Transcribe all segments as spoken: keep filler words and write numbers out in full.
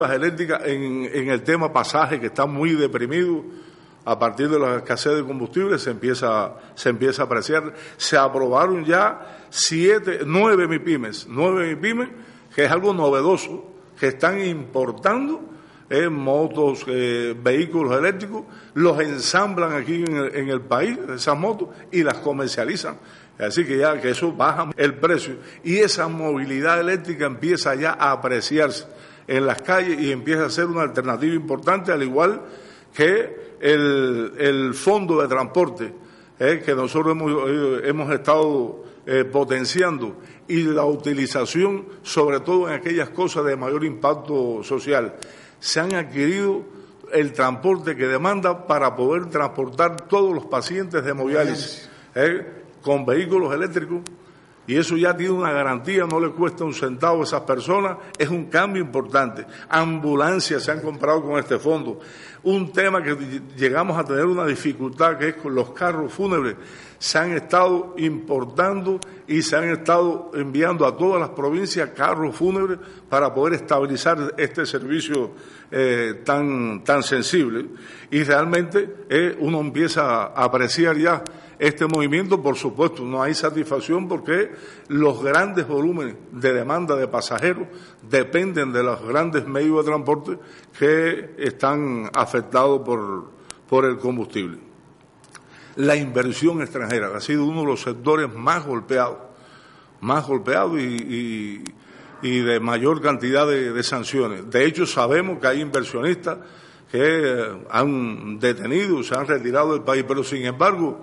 Las eléctricas en, en el tema pasaje, que está muy deprimido a partir de la escasez de combustible, se empieza, se empieza a apreciar. Se aprobaron ya siete, nueve MIPYMES, nueve MIPYMES, que es algo novedoso, que están importando eh, motos, eh, vehículos eléctricos, los ensamblan aquí en el, en el país, esas motos, y las comercializan. Así que ya que eso baja el precio y esa movilidad eléctrica empieza ya a apreciarse en las calles y empieza a ser una alternativa importante, al igual que el, el fondo de transporte eh, que nosotros hemos, eh, hemos estado eh, potenciando, y la utilización sobre todo en aquellas cosas de mayor impacto social. Se han adquirido el transporte que demanda para poder transportar todos los pacientes de hemodiálisis eh, con vehículos eléctricos. Y eso ya tiene una garantía, no le cuesta un centavo a esas personas, es un cambio importante. Ambulancias se han comprado con este fondo. Un tema que llegamos a tener una dificultad, que es con los carros fúnebres. Se han estado importando y se han estado enviando a todas las provincias carros fúnebres para poder estabilizar este servicio eh, tan, tan sensible. Y realmente eh, uno empieza a apreciar ya este movimiento. Por supuesto, no hay satisfacción porque los grandes volúmenes de demanda de pasajeros dependen de los grandes medios de transporte que están afectados por, por el combustible. La inversión extranjera ha sido uno de los sectores más golpeados, más golpeados y, y, y de mayor cantidad de, de sanciones. De hecho, sabemos que hay inversionistas que han detenido, se han retirado del país, pero sin embargo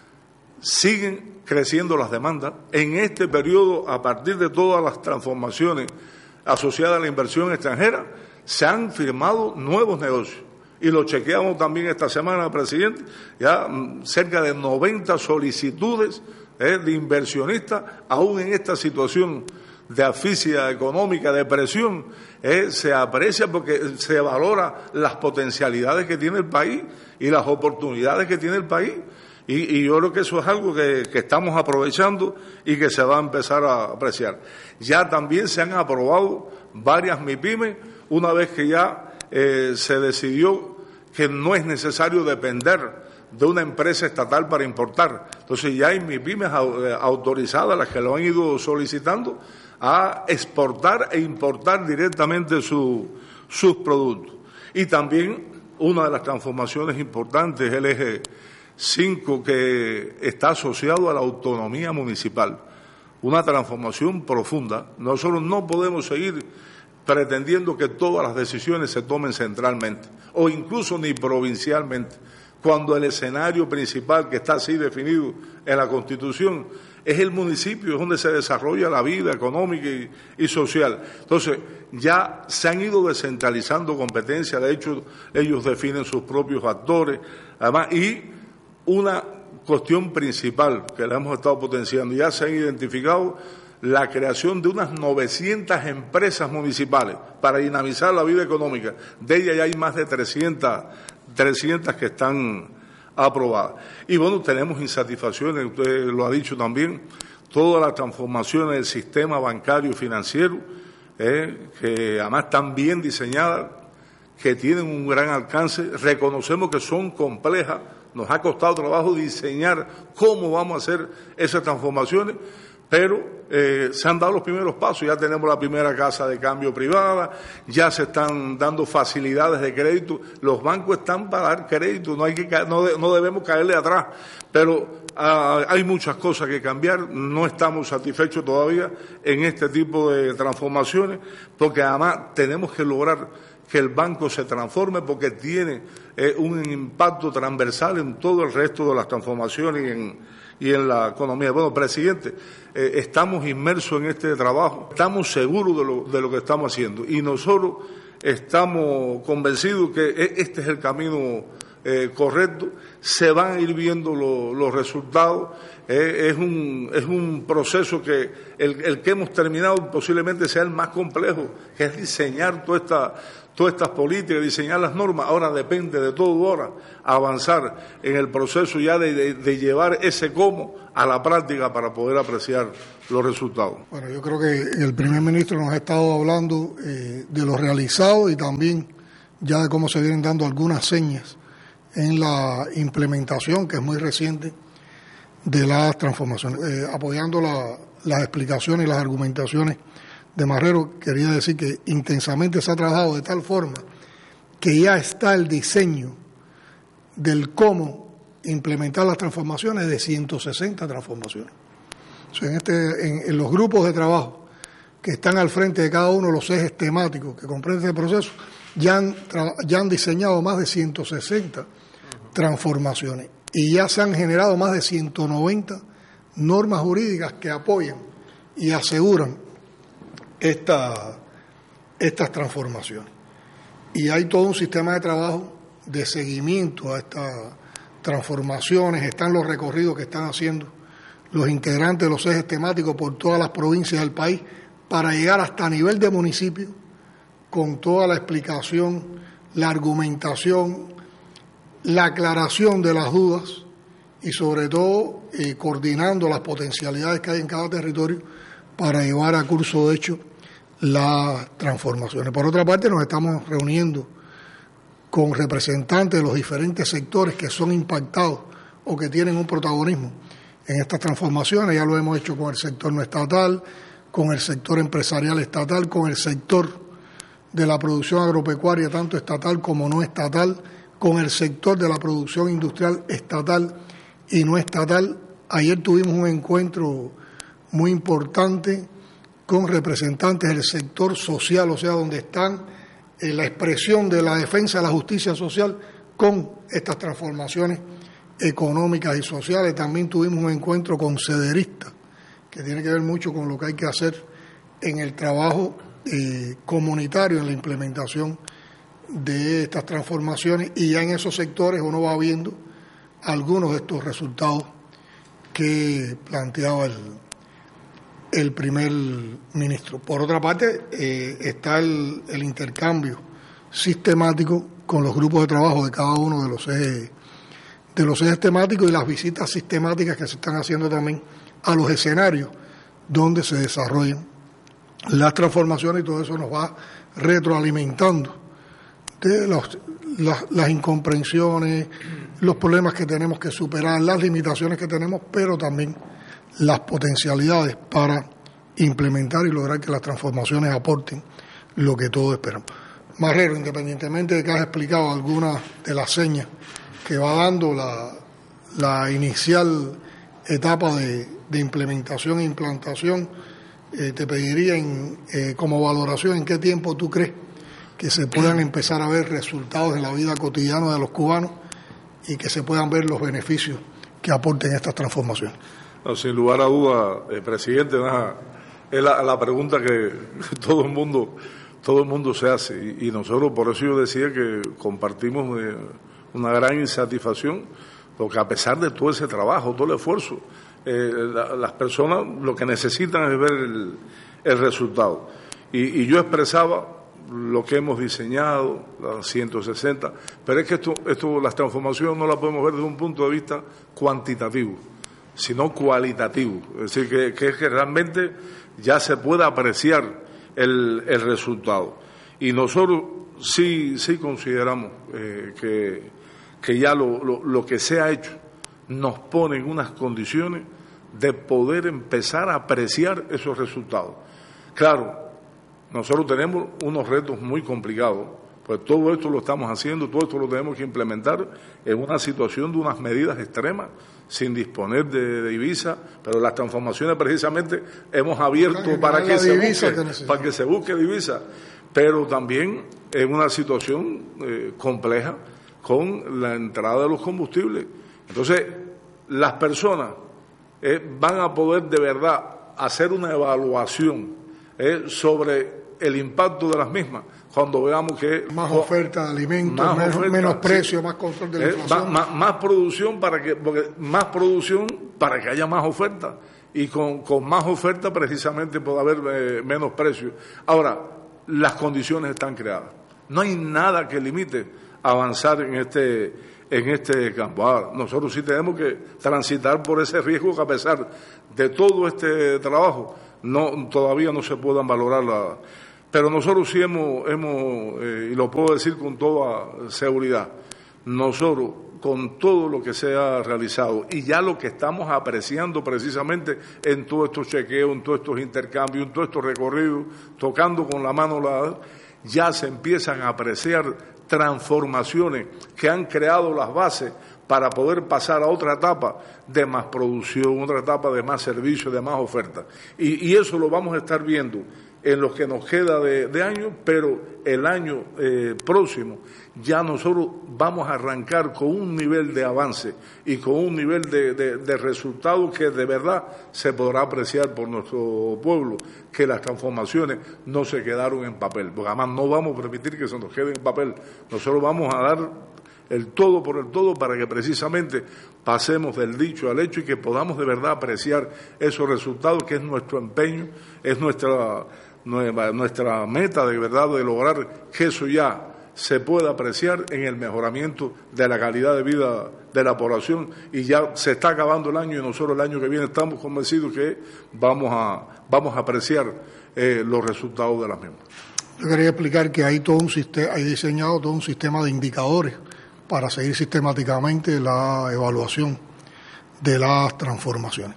siguen creciendo las demandas. En este periodo, a partir de todas las transformaciones asociadas a la inversión extranjera, se han firmado nuevos negocios. Y lo chequeamos también esta semana, presidente, ya cerca de noventa solicitudes eh, de inversionistas, aún en esta situación de asfixia económica, de presión, eh, se aprecia porque se valora las potencialidades que tiene el país y las oportunidades que tiene el país. Y, y yo creo que eso es algo que, que estamos aprovechando y que se va a empezar a apreciar. Ya también se han aprobado varias MIPYMES, una vez que ya eh, se decidió que no es necesario depender de una empresa estatal para importar. Entonces ya hay MIPYMES autorizadas, las que lo han ido solicitando, a exportar e importar directamente su, sus productos. Y también una de las transformaciones importantes es el eje cinco, que está asociado a la autonomía municipal. Una transformación profunda. Nosotros no podemos seguir pretendiendo que todas las decisiones se tomen centralmente o incluso ni provincialmente, cuando el escenario principal que está así definido en la Constitución es el municipio, es donde se desarrolla la vida económica y, y social. Entonces, ya se han ido descentralizando competencias, de hecho, ellos definen sus propios actores, además, y una cuestión principal que la hemos estado potenciando, ya se han identificado la creación de unas novecientas empresas municipales para dinamizar la vida económica. De ellas ya hay más de trescientas, trescientas que están aprobadas. Y bueno, tenemos insatisfacciones, usted lo ha dicho también, todas las transformaciones del sistema bancario y financiero, eh, que además están bien diseñadas, que tienen un gran alcance. Reconocemos que son complejas, nos ha costado trabajo diseñar cómo vamos a hacer esas transformaciones, pero eh, se han dado los primeros pasos. Ya tenemos la primera casa de cambio privada, ya se están dando facilidades de crédito. Los bancos están para dar crédito, no hay que no, de, no debemos caerle atrás, pero uh, hay muchas cosas que cambiar. No estamos satisfechos todavía en este tipo de transformaciones, porque además tenemos que lograr que el banco se transforme, porque tiene eh, un impacto transversal en todo el resto de las transformaciones y en, y en la economía. Bueno, presidente, eh, estamos inmersos en este trabajo, estamos seguros de lo, de lo que estamos haciendo y nosotros estamos convencidos que este es el camino eh, correcto, se van a ir viendo lo, los resultados. Eh, es, un, es un proceso que el, el que hemos terminado posiblemente sea el más complejo, que es diseñar toda esta, todas estas políticas, diseñar las normas. Ahora depende de todo ahora avanzar en el proceso ya de, de, de llevar ese cómo a la práctica para poder apreciar los resultados. Bueno, yo creo que el primer ministro nos ha estado hablando eh, de lo realizado y también ya de cómo se vienen dando algunas señas en la implementación, que es muy reciente, de las transformaciones. Eh, apoyando la, las explicaciones y las argumentaciones de Marrero, quería decir que intensamente se ha trabajado de tal forma que ya está el diseño del cómo implementar las transformaciones de ciento sesenta transformaciones. O sea, en, este, en, en los grupos de trabajo que están al frente de cada uno de los ejes temáticos que comprenden este proceso, ya han, ya han diseñado más de ciento sesenta transformaciones y ya se han generado más de ciento noventa normas jurídicas que apoyan y aseguran esta, estas transformaciones. Y hay todo un sistema de trabajo de seguimiento a estas transformaciones, están los recorridos que están haciendo los integrantes de los ejes temáticos por todas las provincias del país para llegar hasta a nivel de municipio con toda la explicación, la argumentación, la aclaración de las dudas y sobre todo eh, coordinando las potencialidades que hay en cada territorio para llevar a curso de hecho las transformaciones. Por otra parte, nos estamos reuniendo con representantes de los diferentes sectores que son impactados o que tienen un protagonismo en estas transformaciones. Ya lo hemos hecho con el sector no estatal, con el sector empresarial estatal, con el sector de la producción agropecuaria, tanto estatal como no estatal, con el sector de la producción industrial estatal y no estatal. Ayer tuvimos un encuentro muy importante con representantes del sector social, o sea, donde están eh, la expresión de la defensa de la justicia social con estas transformaciones económicas y sociales. También tuvimos un encuentro con cederistas, que tiene que ver mucho con lo que hay que hacer en el trabajo eh, comunitario, en la implementación de estas transformaciones, y ya en esos sectores uno va viendo algunos de estos resultados que planteaba el, el primer ministro. Por otra parte, eh, está el, el intercambio sistemático con los grupos de trabajo de cada uno de los ejes, de los ejes temáticos y las visitas sistemáticas que se están haciendo también a los escenarios donde se desarrollan las transformaciones, y todo eso nos va retroalimentando de los, las, las incomprensiones, los problemas que tenemos que superar, las limitaciones que tenemos, pero también las potencialidades para implementar y lograr que las transformaciones aporten lo que todos esperamos. Marrero, independientemente de que has explicado algunas de las señas que va dando la, la inicial etapa de, de implementación e implantación, eh, te pediría en, eh, como valoración en qué tiempo tú crees que se puedan empezar a ver resultados en la vida cotidiana de los cubanos y que se puedan ver los beneficios que aporten estas transformaciones. No, sin lugar a duda, eh, presidente, nada, es la, la pregunta que todo el mundo todo el mundo se hace, y, y nosotros, por eso yo decía que compartimos eh, una gran insatisfacción, porque a pesar de todo ese trabajo, todo el esfuerzo, eh, la, las personas lo que necesitan es ver el, el resultado. Y, y yo expresaba lo que hemos diseñado, las ciento sesenta, pero es que esto, esto, las transformaciones no las podemos ver desde un punto de vista cuantitativo, sino cualitativo. Es decir, que, que es que realmente ya se pueda apreciar el, el resultado. Y nosotros sí, sí consideramos eh, que, que ya lo, lo, lo que se ha hecho nos pone en unas condiciones de poder empezar a apreciar esos resultados. Claro, nosotros tenemos unos retos muy complicados, pues todo esto lo estamos haciendo, todo esto lo tenemos que implementar en una situación de unas medidas extremas, sin disponer de, de divisa, pero las transformaciones precisamente hemos abierto para que, se busque, para que se busque divisa, pero también en una situación eh, compleja con la entrada de los combustibles. Entonces, las personas eh, van a poder de verdad hacer una evaluación eh, sobre el impacto de las mismas cuando veamos que... Más oferta de alimentos, más menos, oferta, menos precio, sí, más control de la inflación. Eh, más, más producción para que, porque más producción para que haya más oferta. Y con, con más oferta precisamente puede haber eh, menos precio. Ahora, las condiciones están creadas. No hay nada que limite avanzar en este, en este campo. Ahora, nosotros sí tenemos que transitar por ese riesgo que a pesar de todo este trabajo, no, todavía no se puedan valorar la... Pero nosotros sí hemos, hemos eh, y lo puedo decir con toda seguridad, nosotros con todo lo que se ha realizado y ya lo que estamos apreciando precisamente en todos estos chequeos, en todos estos intercambios, en todos estos recorridos, tocando con la mano la... ya se empiezan a apreciar transformaciones que han creado las bases para poder pasar a otra etapa de más producción, otra etapa de más servicio, de más oferta. Y, y eso lo vamos a estar viendo en lo que nos queda de, de año, pero el año eh, próximo ya nosotros vamos a arrancar con un nivel de avance y con un nivel de, de, de resultados que de verdad se podrá apreciar por nuestro pueblo, que las transformaciones no se quedaron en papel, porque además no vamos a permitir que se nos quede en papel, nosotros vamos a dar el todo por el todo para que precisamente pasemos del dicho al hecho y que podamos de verdad apreciar esos resultados, que es nuestro empeño, es nuestra... nuestra meta de verdad de lograr que eso ya se pueda apreciar en el mejoramiento de la calidad de vida de la población, y ya se está acabando el año y nosotros el año que viene estamos convencidos que vamos a vamos a apreciar eh, los resultados de las mismas. Yo quería explicar que hay todo un sistema, hay diseñado todo un sistema de indicadores para seguir sistemáticamente la evaluación de las transformaciones.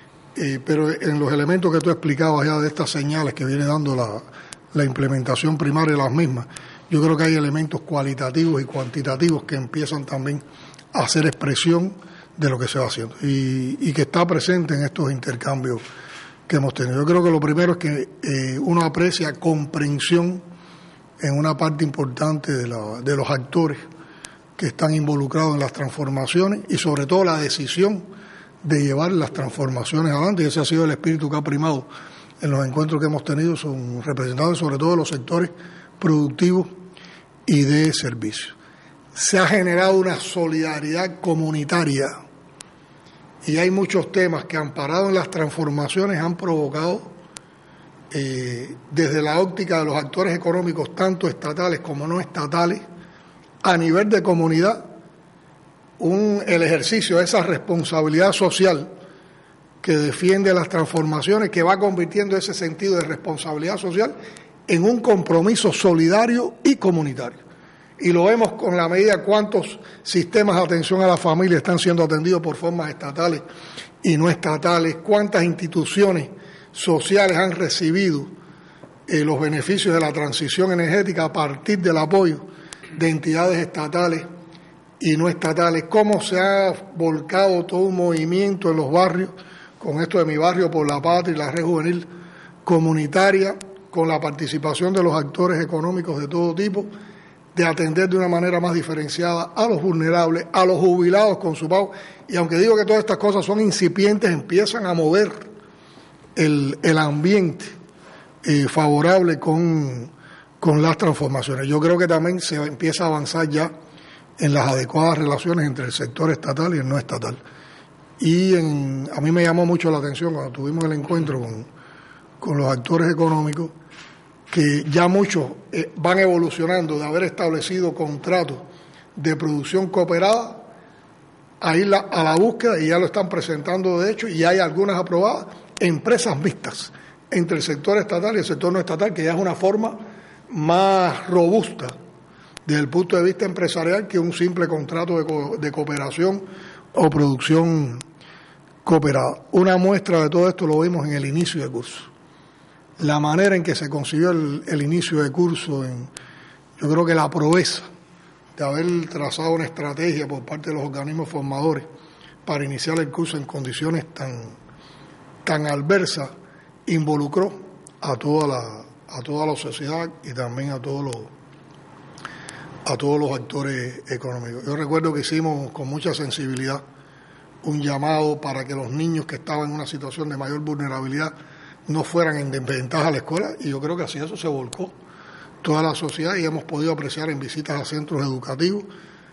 Eh, pero en los elementos que tú explicabas ya de estas señales que viene dando la, la implementación primaria de las mismas, yo creo que hay elementos cualitativos y cuantitativos que empiezan también a hacer expresión de lo que se va haciendo y, y que está presente en estos intercambios que hemos tenido. Yo creo que lo primero es que eh, uno aprecia comprensión en una parte importante de, la, de los actores que están involucrados en las transformaciones y sobre todo la decisión de llevar las transformaciones adelante, y ese ha sido el espíritu que ha primado en los encuentros que hemos tenido, son representantes sobre todo de los sectores productivos y de servicios. Se ha generado una solidaridad comunitaria y hay muchos temas que, amparados en las transformaciones, han provocado eh, desde la óptica de los actores económicos, tanto estatales como no estatales, a nivel de comunidad, Un, el ejercicio de esa responsabilidad social que defiende las transformaciones, que va convirtiendo ese sentido de responsabilidad social en un compromiso solidario y comunitario. Y lo vemos con la medida cuántos sistemas de atención a la familia están siendo atendidos por formas estatales y no estatales, cuántas instituciones sociales han recibido eh, los beneficios de la transición energética a partir del apoyo de entidades estatales y no estatales, cómo se ha volcado todo un movimiento en los barrios, con esto de Mi Barrio por la Patria y la Red Juvenil Comunitaria, con la participación de los actores económicos de todo tipo, de atender de una manera más diferenciada a los vulnerables, a los jubilados con su pago. Y aunque digo que todas estas cosas son incipientes, empiezan a mover el, el ambiente eh, favorable con, con las transformaciones. Yo creo que también se empieza a avanzar ya en las adecuadas relaciones entre el sector estatal y el no estatal. Y en, a mí me llamó mucho la atención cuando tuvimos el encuentro con, con los actores económicos, que ya muchos eh, van evolucionando de haber establecido contratos de producción cooperada a ir la, a la búsqueda, y ya lo están presentando de hecho, y hay algunas aprobadas, empresas mixtas entre el sector estatal y el sector no estatal, que ya es una forma más robusta desde el punto de vista empresarial que un simple contrato de, co- de cooperación o producción cooperada. Una muestra de todo esto lo vimos en el inicio de curso. La manera en que se consiguió el, el inicio de curso, en, yo creo que la proeza de haber trazado una estrategia por parte de los organismos formadores para iniciar el curso en condiciones tan, tan adversas, involucró a toda la, a toda la sociedad y también a todos los a todos los actores económicos. Yo recuerdo que hicimos con mucha sensibilidad un llamado para que los niños que estaban en una situación de mayor vulnerabilidad no fueran en desventaja a la escuela, y yo creo que así eso se volcó toda la sociedad, y hemos podido apreciar en visitas a centros educativos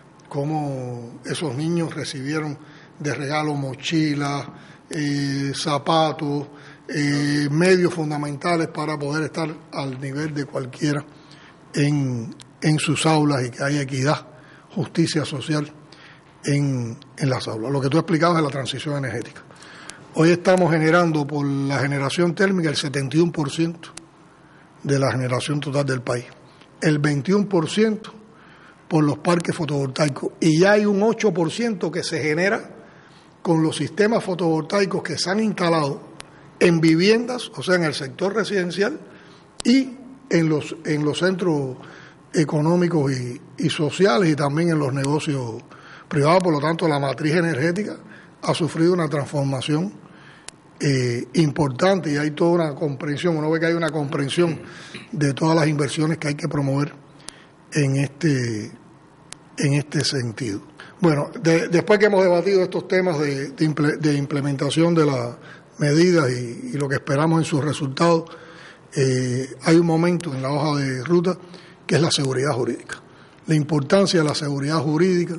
cómo esos niños recibieron de regalo mochilas, eh, zapatos, eh, medios fundamentales para poder estar al nivel de cualquiera en, en sus aulas, y que haya equidad, justicia social en, en las aulas. Lo que tú explicabas es la transición energética. Hoy estamos generando por la generación térmica el setenta y uno por ciento de la generación total del país, el veintiuno por ciento por los parques fotovoltaicos, y ya hay un ocho por ciento que se genera con los sistemas fotovoltaicos que se han instalado en viviendas, o sea, en el sector residencial y en los, en los centros económicos y, y sociales, y también en los negocios privados. Por lo tanto, la matriz energética ha sufrido una transformación eh, importante, y hay toda una comprensión, uno ve que hay una comprensión de todas las inversiones que hay que promover en este, en este sentido. Bueno, de, después que hemos debatido estos temas de, de, imple, de implementación de las medidas y, y lo que esperamos en sus resultados, eh, hay un momento en la hoja de ruta que es la seguridad jurídica, la importancia de la seguridad jurídica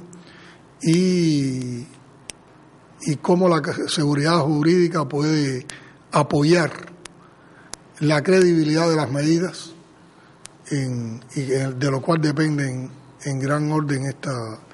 y, y cómo la seguridad jurídica puede apoyar la credibilidad de las medidas, en, y de lo cual dependen en gran orden esta,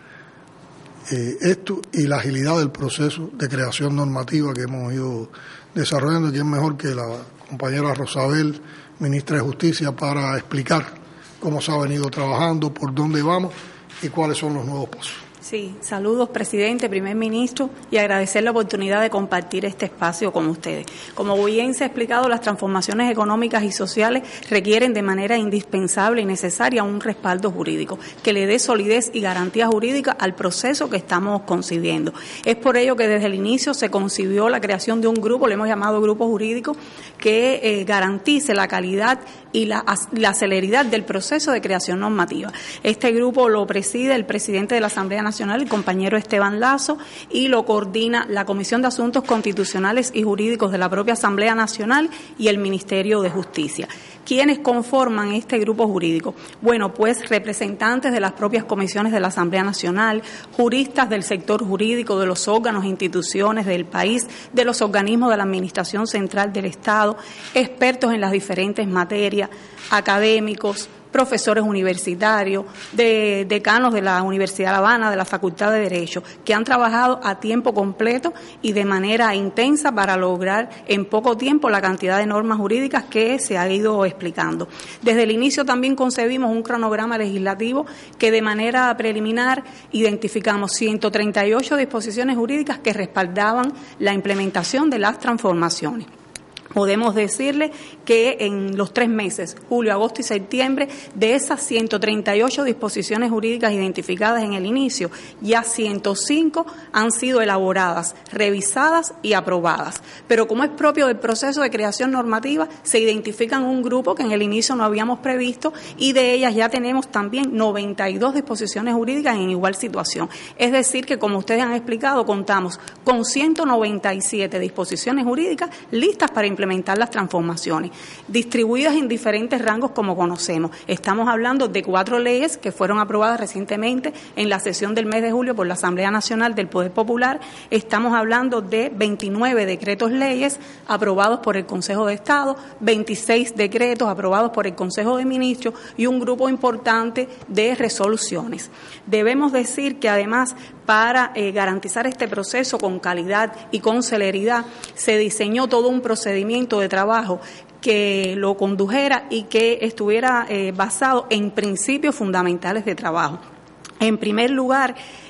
eh, esto y la agilidad del proceso de creación normativa que hemos ido desarrollando. Y quién mejor que la compañera Rosabel, ministra de Justicia, para explicar cómo se ha venido trabajando, por dónde vamos y cuáles son los nuevos pasos. Sí, saludos, presidente, primer ministro, y agradecer la oportunidad de compartir este espacio con ustedes. Como bien se ha explicado, las transformaciones económicas y sociales requieren de manera indispensable y necesaria un respaldo jurídico que le dé solidez y garantía jurídica al proceso que estamos concibiendo. Es por ello que desde el inicio se concibió la creación de un grupo, le hemos llamado grupo jurídico, que eh, garantice la calidad y la, la celeridad del proceso de creación normativa. Este grupo lo preside el presidente de la Asamblea Nacional, el compañero Esteban Lazo, y lo coordina la Comisión de Asuntos Constitucionales y Jurídicos de la propia Asamblea Nacional y el Ministerio de Justicia. ¿Quiénes conforman este grupo jurídico? Bueno, pues representantes de las propias comisiones de la Asamblea Nacional, juristas del sector jurídico, de los órganos e instituciones del país, de los organismos de la Administración Central del Estado, expertos en las diferentes materias, académicos, profesores universitarios, de decanos de la Universidad de La Habana, de la Facultad de Derecho, que han trabajado a tiempo completo y de manera intensa para lograr en poco tiempo la cantidad de normas jurídicas que se ha ido explicando. Desde el inicio también concebimos un cronograma legislativo que de manera preliminar identificamos ciento treinta y ocho disposiciones jurídicas que respaldaban la implementación de las transformaciones. Podemos decirle que en los tres meses, julio, agosto y septiembre, de esas ciento treinta y ocho disposiciones jurídicas identificadas en el inicio, ya ciento cinco han sido elaboradas, revisadas y aprobadas. Pero como es propio del proceso de creación normativa, se identifican un grupo que en el inicio no habíamos previsto, y de ellas ya tenemos también noventa y dos disposiciones jurídicas en igual situación. Es decir, que como ustedes han explicado, contamos con ciento noventa y siete disposiciones jurídicas listas para implementar implementar las transformaciones, distribuidas en diferentes rangos como conocemos. Estamos hablando de cuatro leyes que fueron aprobadas recientemente en la sesión del mes de julio por la Asamblea Nacional del Poder Popular. Estamos hablando de veintinueve decretos leyes aprobados por el Consejo de Estado, veintiséis decretos aprobados por el Consejo de Ministros y un grupo importante de resoluciones. Debemos decir que además, para eh, garantizar este proceso con calidad y con celeridad, se diseñó todo un procedimiento de trabajo que lo condujera y que estuviera eh, basado en principios fundamentales de trabajo. En primer lugar,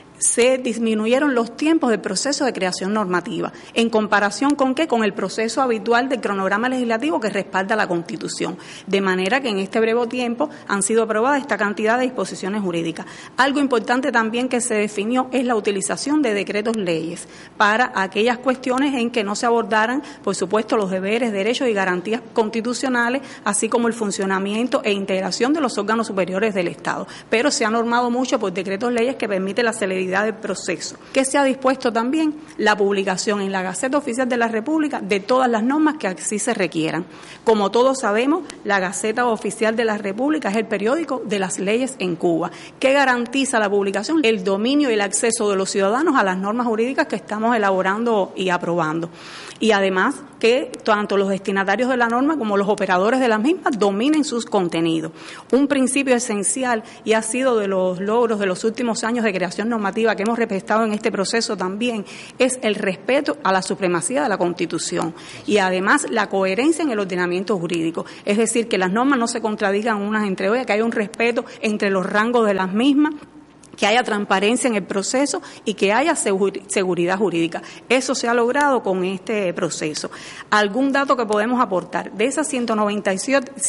se disminuyeron los tiempos del proceso de creación normativa. ¿En comparación con qué? Con el proceso habitual del cronograma legislativo que respalda la Constitución. De manera que en este breve tiempo han sido aprobadas esta cantidad de disposiciones jurídicas. Algo importante también que se definió es la utilización de decretos leyes para aquellas cuestiones en que no se abordaran, por supuesto, los deberes, derechos y garantías constitucionales, así como el funcionamiento e integración de los órganos superiores del Estado. Pero se ha normado mucho por decretos leyes que permite la celeridad totalidad del proceso. Que se ha dispuesto también la publicación en la Gaceta Oficial de la República de todas las normas que así se requieran. Como todos sabemos, la Gaceta Oficial de la República es el periódico de las leyes en Cuba. ¿Qué garantiza la publicación? El dominio y el acceso de los ciudadanos a las normas jurídicas que estamos elaborando y aprobando. Y además que tanto los destinatarios de la norma como los operadores de las mismas dominen sus contenidos. Un principio esencial y ha sido de los logros de los últimos años de creación normativa que hemos respetado en este proceso también es el respeto a la supremacía de la Constitución y además la coherencia en el ordenamiento jurídico. Es decir, que las normas no se contradigan unas entre otras, que haya un respeto entre los rangos de las mismas, que haya transparencia en el proceso y que haya seguridad jurídica. Eso se ha logrado con este proceso. ¿Algún dato que podemos aportar? De esas ciento noventa y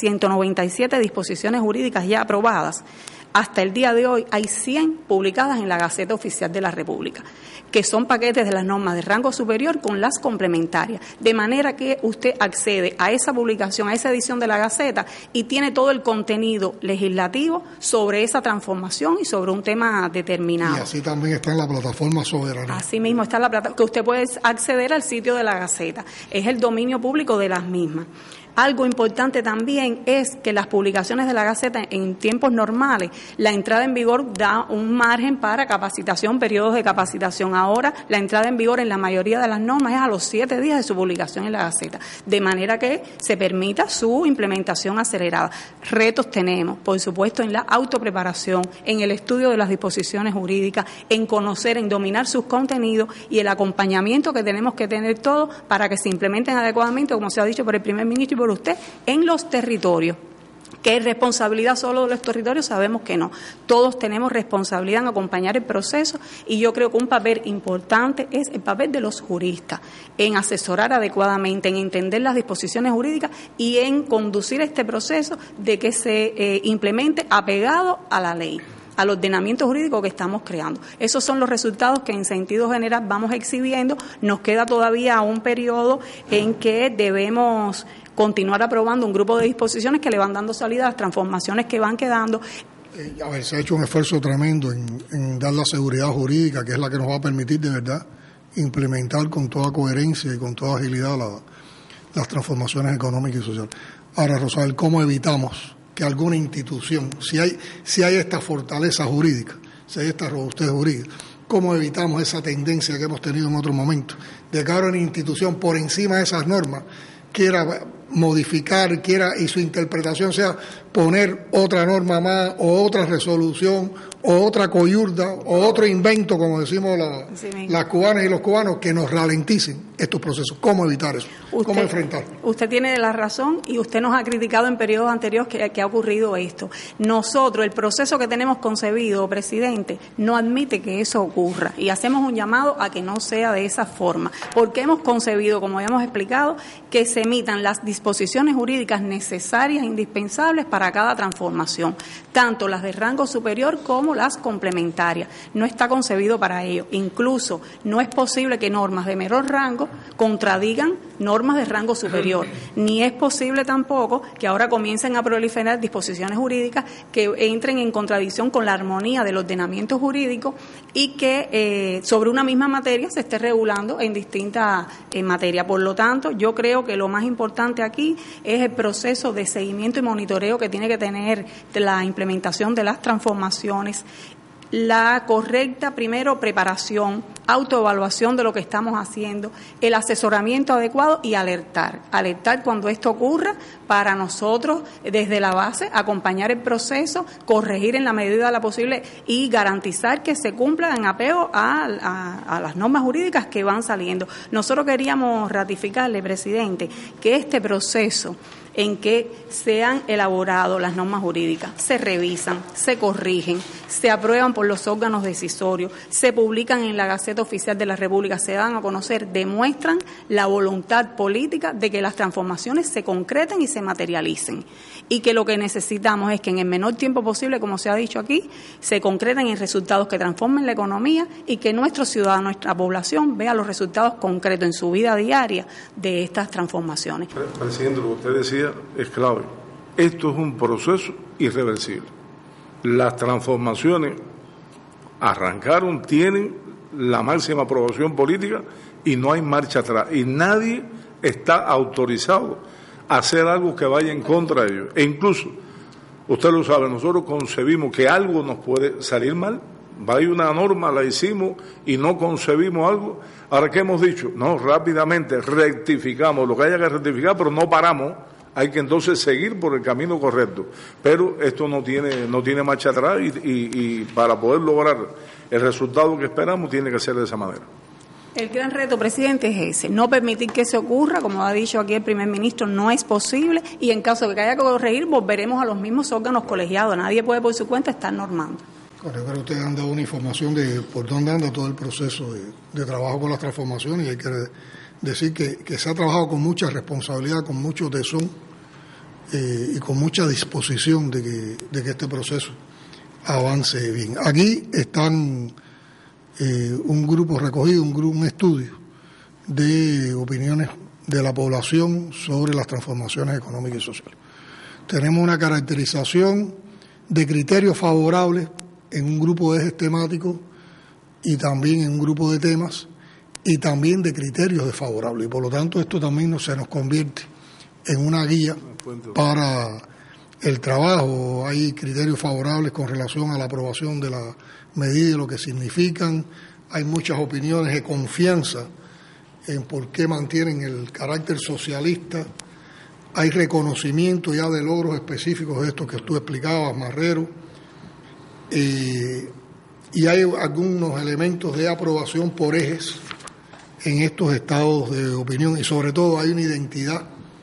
siete disposiciones jurídicas ya aprobadas, hasta el día de hoy hay cien publicadas en la Gaceta Oficial de la República, que son paquetes de las normas de rango superior con las complementarias, de manera que usted accede a esa publicación, a esa edición de la Gaceta y tiene todo el contenido legislativo sobre esa transformación y sobre un tema determinado. Y así también está en la plataforma soberana. Así mismo está en la plataforma, que usted puede acceder al sitio de la Gaceta, es el dominio público de las mismas. Algo importante también es que las publicaciones de la Gaceta en tiempos normales, la entrada en vigor da un margen para capacitación, periodos de capacitación. Ahora la entrada en vigor en la mayoría de las normas es a los siete días de su publicación en la Gaceta, de manera que se permita su implementación acelerada. Retos tenemos, por supuesto, en la autopreparación, en el estudio de las disposiciones jurídicas, en conocer, en dominar sus contenidos y el acompañamiento que tenemos que tener todos para que se implementen adecuadamente, como se ha dicho por el primer ministro y por usted, en los territorios. ¿Qué es responsabilidad solo de los territorios? Sabemos que no. Todos tenemos responsabilidad en acompañar el proceso y yo creo que un papel importante es el papel de los juristas, en asesorar adecuadamente, en entender las disposiciones jurídicas y en conducir este proceso de que se eh, implemente apegado a la ley, al ordenamiento jurídico que estamos creando. Esos son los resultados que en sentido general vamos exhibiendo. Nos queda todavía un periodo en que debemos continuar aprobando un grupo de disposiciones que le van dando salida a las transformaciones que van quedando. Eh, a ver, se ha hecho un esfuerzo tremendo en, en dar la seguridad jurídica, que es la que nos va a permitir de verdad implementar con toda coherencia y con toda agilidad la, las transformaciones económicas y sociales. Ahora, Rosabel, ¿cómo evitamos que alguna institución, si hay, si hay esta fortaleza jurídica, si hay esta robustez jurídica, cómo evitamos esa tendencia que hemos tenido en otros momentos, de que ahora una institución por encima de esas normas quiera modificar, quiera y su interpretación sea poner otra norma más o otra resolución o otra coyurda o otro invento, como decimos la, sí, las cubanas y los cubanos, que nos ralenticen estos procesos? ¿Cómo evitar eso? Usted, ¿Cómo enfrentarlo? Usted tiene la razón y usted nos ha criticado en periodos anteriores que, que ha ocurrido esto. Nosotros, el proceso que tenemos concebido, presidente, no admite que eso ocurra y hacemos un llamado a que no sea de esa forma, porque hemos concebido, como habíamos explicado, que se emitan las disposiciones jurídicas necesarias e indispensables para cada transformación, tanto las de rango superior como las complementarias. No está concebido para ello. Incluso no es posible que normas de menor rango contradigan normas de rango superior, ni es posible tampoco que ahora comiencen a proliferar disposiciones jurídicas que entren en contradicción con la armonía del ordenamiento jurídico y que eh, sobre una misma materia se esté regulando en distintas eh, materias. Por lo tanto, yo creo que lo más importante aquí es el proceso de seguimiento y monitoreo que tiene que tener la implementación de las transformaciones, la correcta, primero, preparación, autoevaluación de lo que estamos haciendo, el asesoramiento adecuado y alertar. Alertar cuando esto ocurra para nosotros, desde la base, acompañar el proceso, corregir en la medida de la posible y garantizar que se cumpla en apego a, a, a las normas jurídicas que van saliendo. Nosotros queríamos ratificarle, presidente, que este proceso en que se han elaborado las normas jurídicas, se revisan, se corrigen, se aprueban por los órganos decisorios, se publican en la Gaceta Oficial de la República, se dan a conocer, demuestran la voluntad política de que las transformaciones se concreten y se materialicen. Y que lo que necesitamos es que en el menor tiempo posible, como se ha dicho aquí, se concreten en resultados que transformen la economía y que nuestros ciudadanos, nuestra población, vea los resultados concretos en su vida diaria de estas transformaciones. Presidente, lo que usted decía es clave. Esto es un proceso irreversible. Las transformaciones arrancaron, tienen la máxima aprobación política y no hay marcha atrás. Y nadie está autorizado a hacer algo que vaya en contra de ellos. E incluso, usted lo sabe, nosotros concebimos que algo nos puede salir mal. Hay una norma, la hicimos y no concebimos algo. Ahora, ¿qué hemos dicho? No, rápidamente rectificamos lo que haya que rectificar, pero no paramos. Hay que entonces seguir por el camino correcto. Pero esto no tiene no tiene marcha atrás y, y, y para poder lograr el resultado que esperamos tiene que ser de esa manera. El gran reto, presidente, es ese, no permitir que se ocurra, como ha dicho aquí el primer ministro, no es posible, y en caso de que haya que corregir, volveremos a los mismos órganos colegiados. Nadie puede por su cuenta estar normando. Bueno, yo creo que ustedes han dado una información de por dónde anda todo el proceso de, de trabajo con las transformaciones, y hay que decir que, que se ha trabajado con mucha responsabilidad, con mucho tesón eh, y con mucha disposición de que, de que este proceso avance bien. Aquí están eh, un grupo recogido, un, grupo, un estudio de opiniones de la población sobre las transformaciones económicas y sociales. Tenemos una caracterización de criterios favorables en un grupo de ejes temáticos y también en un grupo de temas y también de criterios desfavorables, y por lo tanto esto también no, se nos convierte en una guía para el trabajo. Hay criterios favorables con relación a la aprobación de la medida y lo que significan. Hay muchas opiniones de confianza en por qué mantienen el carácter socialista. Hay reconocimiento ya de logros específicos de estos que tú explicabas, Marrero. Eh, y hay algunos elementos de aprobación por ejes en estos estados de opinión, y sobre todo hay una identidad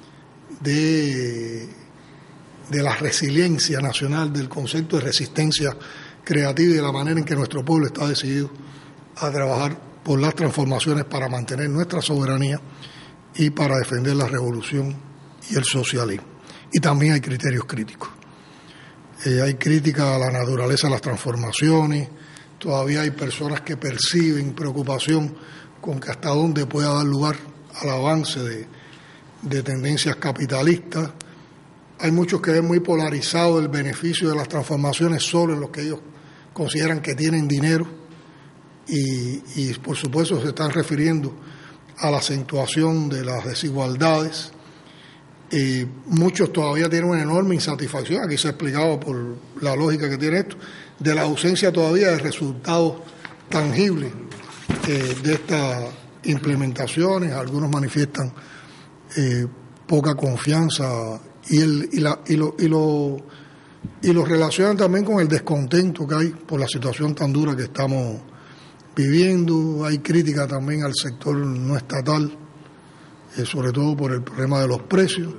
de, de la resiliencia nacional, del concepto de resistencia creativa y de la manera en que nuestro pueblo está decidido a trabajar por las transformaciones para mantener nuestra soberanía y para defender la revolución y el socialismo. Y también hay criterios críticos. Eh, hay crítica a la naturaleza de las transformaciones, todavía hay personas que perciben preocupación con que hasta dónde pueda dar lugar al avance de, de tendencias capitalistas. Hay muchos que ven muy polarizado el beneficio de las transformaciones solo en los que ellos consideran que tienen dinero y, y por supuesto se están refiriendo a la acentuación de las desigualdades. Eh, muchos todavía tienen una enorme insatisfacción, aquí se ha explicado por la lógica que tiene esto, de la ausencia todavía de resultados tangibles eh, de estas implementaciones. Algunos manifiestan eh, poca confianza y, el, y, la, y, lo, y, lo, y lo relacionan también con el descontento que hay por la situación tan dura que estamos viviendo. Hay crítica también al sector no estatal, Eh, sobre todo por el problema de los precios,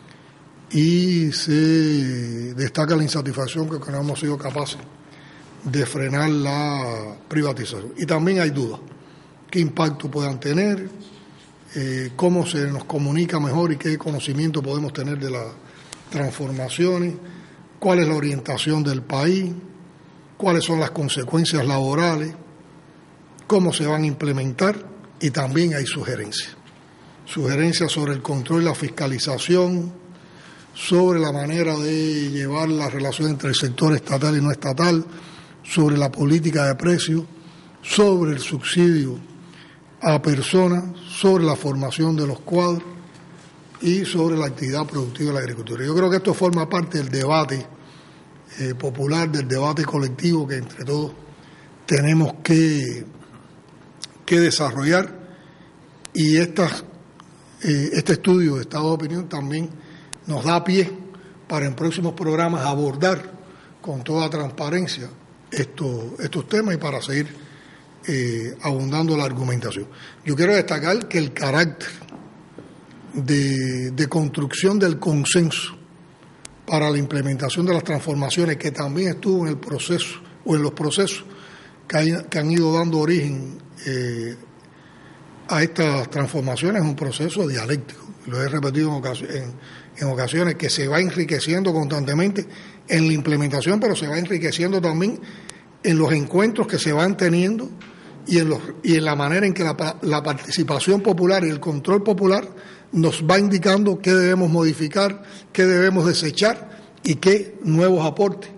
y se destaca la insatisfacción que no hemos sido capaces de frenar la privatización. Y también hay dudas, qué impacto puedan tener, eh, cómo se nos comunica mejor y qué conocimiento podemos tener de las transformaciones, cuál es la orientación del país, cuáles son las consecuencias laborales, cómo se van a implementar, y también hay sugerencias. Sugerencias sobre el control y la fiscalización, sobre la manera de llevar la relación entre el sector estatal y no estatal, sobre la política de precios, sobre el subsidio a personas, sobre la formación de los cuadros y sobre la actividad productiva de la agricultura. Yo creo que esto forma parte del debate eh, popular, del debate colectivo que entre todos tenemos que, que desarrollar, y estas este estudio de estado de opinión también nos da pie para en próximos programas abordar con toda transparencia estos, estos temas y para seguir eh, abundando la argumentación. Yo quiero destacar que el carácter de, de construcción del consenso para la implementación de las transformaciones, que también estuvo en el proceso o en los procesos que, hay, que han ido dando origen eh, a estas transformaciones, es un proceso dialéctico, lo he repetido en ocasiones, en, en ocasiones, que se va enriqueciendo constantemente en la implementación, pero se va enriqueciendo también en los encuentros que se van teniendo y en, los, y en la manera en que la, la participación popular y el control popular nos va indicando qué debemos modificar, qué debemos desechar y qué nuevos aportes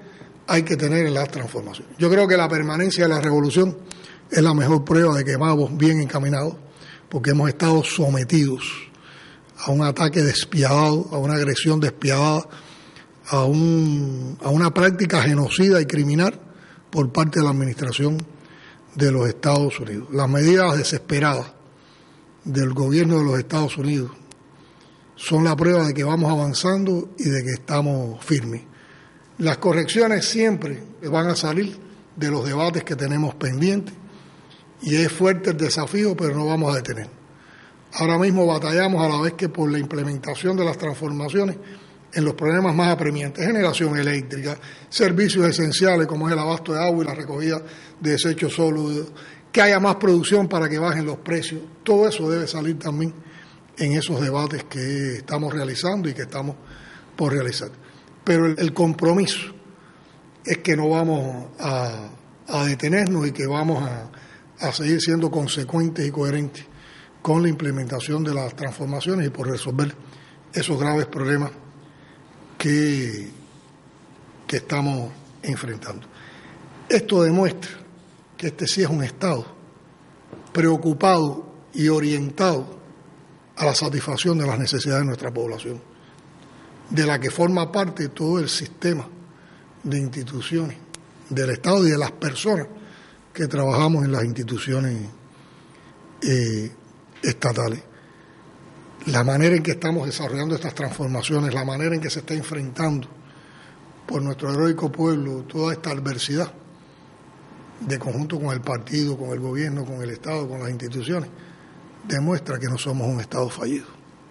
hay que tener en las transformaciones. Yo creo que la permanencia de la revolución es la mejor prueba de que vamos bien encaminados, porque hemos estado sometidos a un ataque despiadado, a una agresión despiadada, a, un, a una práctica genocida y criminal por parte de la administración de los Estados Unidos. Las medidas desesperadas del gobierno de los Estados Unidos son la prueba de que vamos avanzando y de que estamos firmes. Las correcciones siempre van a salir de los debates que tenemos pendientes y es fuerte el desafío, pero no vamos a detener. Ahora mismo batallamos a la vez que por la implementación de las transformaciones en los problemas más apremiantes, generación eléctrica, servicios esenciales como es el abasto de agua y la recogida de desechos sólidos, que haya más producción para que bajen los precios. Todo eso debe salir también en esos debates que estamos realizando y que estamos por realizar. Pero el, el compromiso es que no vamos a, a detenernos y que vamos a, a seguir siendo consecuentes y coherentes con la implementación de las transformaciones y por resolver esos graves problemas que, que estamos enfrentando. Esto demuestra que este sí es un Estado preocupado y orientado a la satisfacción de las necesidades de nuestra población, de la que forma parte todo el sistema de instituciones del Estado y de las personas que trabajamos en las instituciones eh, estatales. La manera en que estamos desarrollando estas transformaciones, la manera en que se está enfrentando por nuestro heroico pueblo toda esta adversidad, de conjunto con el partido, con el gobierno, con el Estado, con las instituciones, demuestra que no somos un Estado fallido.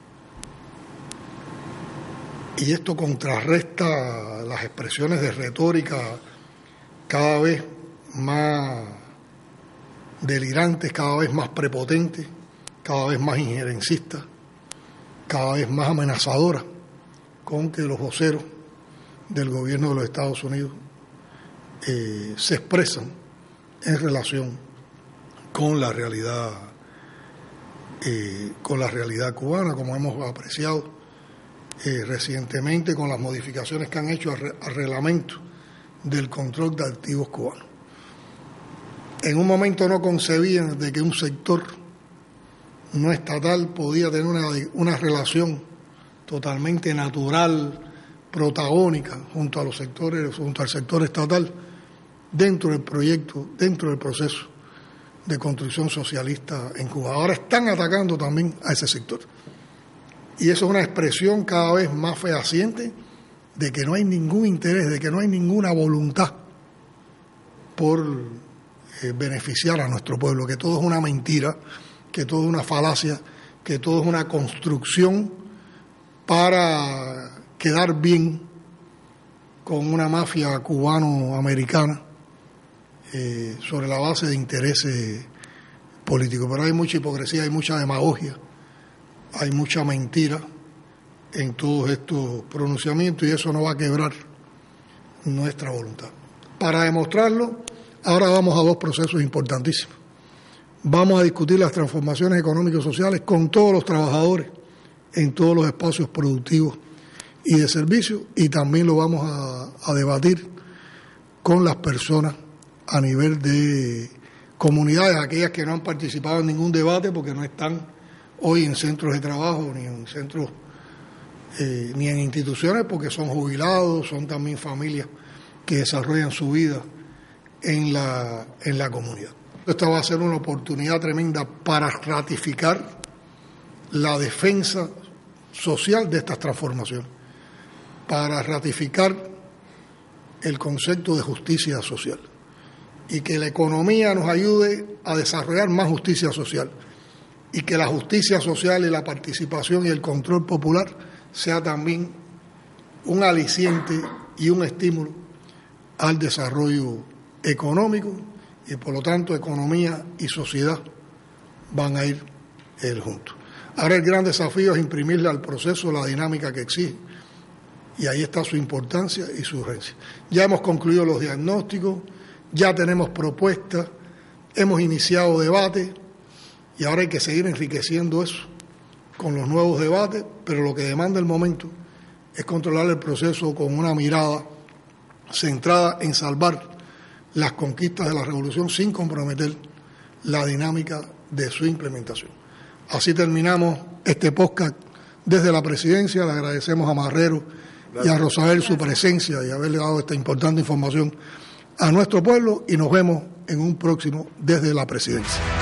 Y esto contrarresta las expresiones de retórica cada vez más delirantes, cada vez más prepotentes, cada vez más injerencistas, cada vez más amenazadoras con que los voceros del gobierno de los Estados Unidos eh, se expresan en relación con la realidad eh, con la realidad cubana, como hemos apreciado eh, recientemente con las modificaciones que han hecho al, re, al reglamento del control de activos cubanos. En un momento no concebían de que un sector no estatal podía tener una, una relación totalmente natural, protagónica, junto a los sectores, junto al sector estatal, dentro del proyecto, dentro del proceso de construcción socialista en Cuba. Ahora están atacando también a ese sector. Y eso es una expresión cada vez más fehaciente de que no hay ningún interés, de que no hay ninguna voluntad por eh, beneficiar a nuestro pueblo, que todo es una mentira, que todo es una falacia, que todo es una construcción para quedar bien con una mafia cubano-americana eh, sobre la base de intereses políticos. Pero hay mucha hipocresía, hay mucha demagogia, hay mucha mentira en todos estos pronunciamientos y eso no va a quebrar nuestra voluntad. Para demostrarlo, ahora vamos a dos procesos importantísimos. Vamos a discutir las transformaciones económicas y sociales con todos los trabajadores en todos los espacios productivos y de servicios, y también lo vamos a, a debatir con las personas a nivel de comunidades, aquellas que no han participado en ningún debate porque no están hoy en centros de trabajo ni en centros eh, ni en instituciones, porque son jubilados, son también familias que desarrollan su vida en la, en la comunidad. Esta va a ser una oportunidad tremenda para ratificar la defensa social de estas transformaciones, para ratificar el concepto de justicia social y que la economía nos ayude a desarrollar más justicia social y que la justicia social y la participación y el control popular sea también un aliciente y un estímulo al desarrollo económico, y por lo tanto economía y sociedad van a ir eh, juntos. Ahora el gran desafío es imprimirle al proceso la dinámica que exige, y ahí está su importancia y su urgencia. Ya hemos concluido los diagnósticos, ya tenemos propuestas, hemos iniciado debates, y ahora hay que seguir enriqueciendo eso con los nuevos debates, pero lo que demanda el momento es controlar el proceso con una mirada centrada en salvar las conquistas de la revolución sin comprometer la dinámica de su implementación. Así terminamos este podcast desde la presidencia. Le agradecemos a Marrero y a Rosabel su presencia y haberle dado esta importante información a nuestro pueblo, y nos vemos en un próximo Desde la Presidencia.